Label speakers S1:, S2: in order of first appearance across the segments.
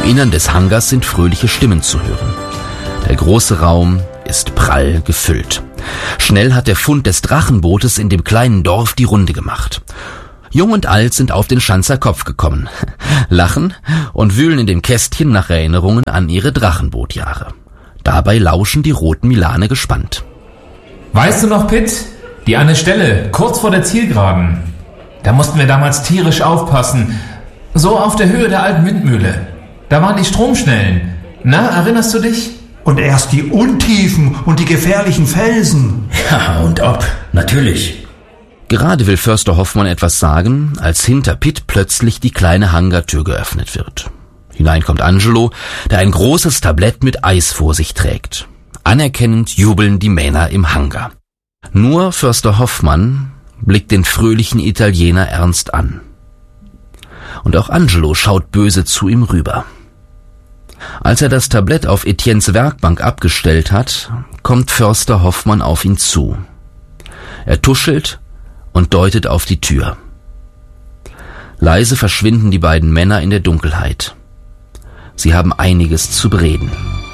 S1: Innern des Hangars sind fröhliche Stimmen zu hören. Der große Raum ist prall gefüllt. Schnell hat der Fund des Drachenbootes in dem kleinen Dorf die Runde gemacht. Jung und alt sind auf den Schanzer Kopf gekommen, lachen und wühlen in dem Kästchen nach Erinnerungen an ihre Drachenbootjahre. Dabei lauschen die roten Milane gespannt.
S2: Weißt du noch, Pitt? Die eine Stelle, kurz vor der Zielgeraden. Da mussten wir damals tierisch aufpassen. So auf der Höhe der alten Windmühle. Da waren die Stromschnellen. Na, erinnerst du dich?
S3: Und erst die Untiefen und die gefährlichen Felsen.
S4: Ja, und ob, natürlich.
S1: Gerade will Förster Hoffmann etwas sagen, als hinter Pitt plötzlich die kleine Hangartür geöffnet wird. Hinein kommt Angelo, der ein großes Tablett mit Eis vor sich trägt. Anerkennend jubeln die Männer im Hangar. Nur Förster Hoffmann blickt den fröhlichen Italiener ernst an. Und auch Angelo schaut böse zu ihm rüber. Als er das Tablett auf Etiennes Werkbank abgestellt hat, kommt Förster Hoffmann auf ihn zu. Er tuschelt und deutet auf die Tür. Leise verschwinden die beiden Männer in der Dunkelheit. Sie haben einiges zu bereden.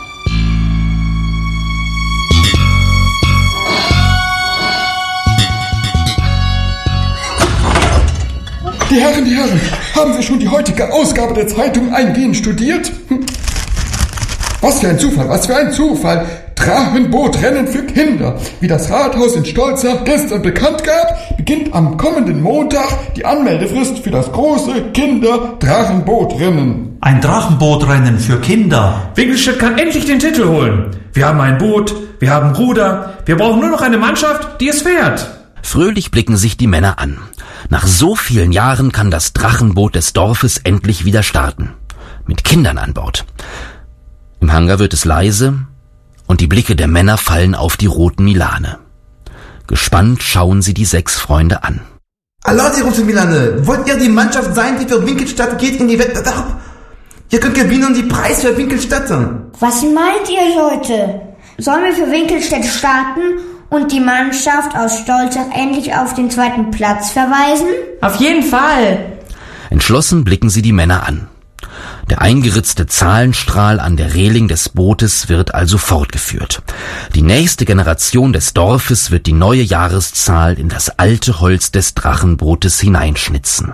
S5: Die Herren, haben Sie schon die heutige Ausgabe der Zeitung eingehend studiert? Was für ein Zufall. Drachenbootrennen für Kinder. Wie das Rathaus in Stolzach gestern bekannt gab, beginnt am kommenden Montag die Anmeldefrist für das große Kinder-Drachenbootrennen.
S3: Ein Drachenbootrennen für Kinder.
S2: Winkelstedt kann endlich den Titel holen. Wir haben ein Boot, wir haben Ruder, wir brauchen nur noch eine Mannschaft, die es fährt.
S1: Fröhlich blicken sich die Männer an. Nach so vielen Jahren kann das Drachenboot des Dorfes endlich wieder starten. Mit Kindern an Bord. Im Hangar wird es leise und die Blicke der Männer fallen auf die roten Milane. Gespannt schauen sie die 6 Freunde an.
S6: Hallo, die roten Milane. Wollt ihr die Mannschaft sein, die für Winkelstadt geht in die Wettbewerb? Ihr könnt gewinnen die Preis für Winkelstadt.
S7: Was meint ihr, Leute? Sollen wir für Winkelstedt starten und die Mannschaft aus Stolzach endlich auf den 2. Platz verweisen?
S8: Auf jeden Fall.
S1: Entschlossen blicken sie die Männer an. Der eingeritzte Zahlenstrahl an der Reling des Bootes wird also fortgeführt. Die nächste Generation des Dorfes wird die neue Jahreszahl in das alte Holz des Drachenbootes hineinschnitzen.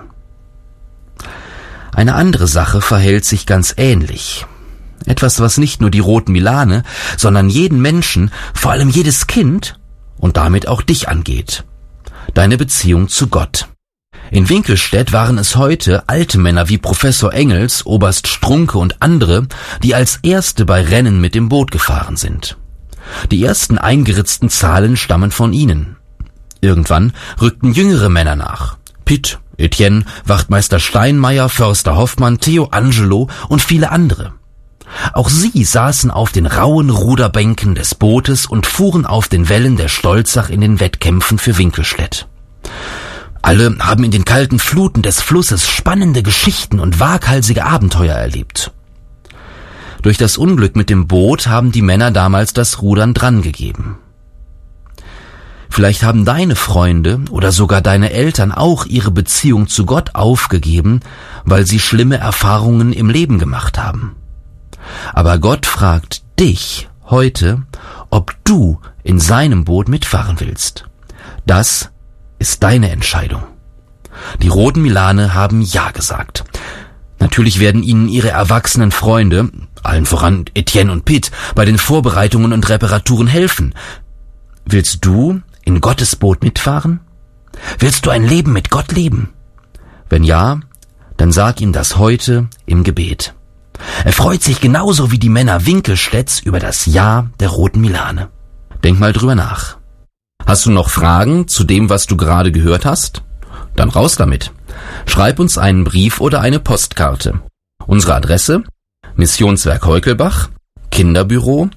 S1: Eine andere Sache verhält sich ganz ähnlich. Etwas, was nicht nur die roten Milane, sondern jeden Menschen, vor allem jedes Kind und damit auch dich angeht. Deine Beziehung zu Gott. In Winkelstedt waren es heute alte Männer wie Professor Engels, Oberst Strunke und andere, die als Erste bei Rennen mit dem Boot gefahren sind. Die ersten eingeritzten Zahlen stammen von ihnen. Irgendwann rückten jüngere Männer nach. Pitt, Etienne, Wachtmeister Steinmeier, Förster Hoffmann, Theo Angelo und viele andere. Auch sie saßen auf den rauen Ruderbänken des Bootes und fuhren auf den Wellen der Stolzach in den Wettkämpfen für Winkelstedt. Alle haben in den kalten Fluten des Flusses spannende Geschichten und waghalsige Abenteuer erlebt. Durch das Unglück mit dem Boot haben die Männer damals das Rudern drangegeben. Vielleicht haben deine Freunde oder sogar deine Eltern auch ihre Beziehung zu Gott aufgegeben, weil sie schlimme Erfahrungen im Leben gemacht haben. Aber Gott fragt dich heute, ob du in seinem Boot mitfahren willst. Das ist deine Entscheidung. Die roten Milane haben Ja gesagt. Natürlich werden ihnen ihre erwachsenen Freunde, allen voran Etienne und Pitt, bei den Vorbereitungen und Reparaturen helfen. Willst du in Gottes Boot mitfahren? Willst du ein Leben mit Gott leben? Wenn ja, dann sag ihm das heute im Gebet. Er freut sich genauso wie die Männer Winkelstedts über das Ja der roten Milane. Denk mal drüber nach. Hast du noch Fragen zu dem, was du gerade gehört hast? Dann raus damit. Schreib uns einen Brief oder eine Postkarte. Unsere Adresse: Missionswerk Heukelbach, Kinderbüro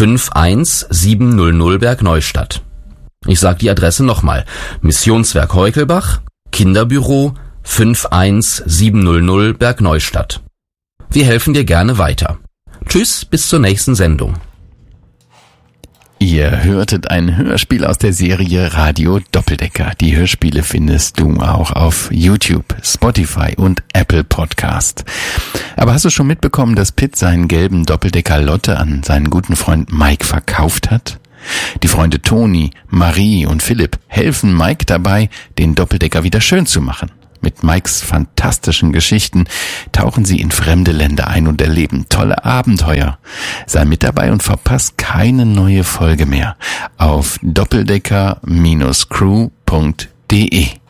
S1: 51700 Bergneustadt. Ich sag die Adresse nochmal. Missionswerk Heukelbach, Kinderbüro 51700 Bergneustadt. Wir helfen dir gerne weiter. Tschüss, bis zur nächsten Sendung.
S9: Ihr hörtet ein Hörspiel aus der Serie Radio Doppeldecker. Die Hörspiele findest du auch auf YouTube, Spotify und Apple Podcast. Aber hast du schon mitbekommen, dass Pitt seinen gelben Doppeldecker Lotte an seinen guten Freund Mike verkauft hat? Die Freunde Toni, Marie und Philipp helfen Mike dabei, den Doppeldecker wieder schön zu machen. Mit Mikes fantastischen Geschichten tauchen sie in fremde Länder ein und erleben tolle Abenteuer. Sei mit dabei und verpasst keine neue Folge mehr auf doppeldecker-crew.de.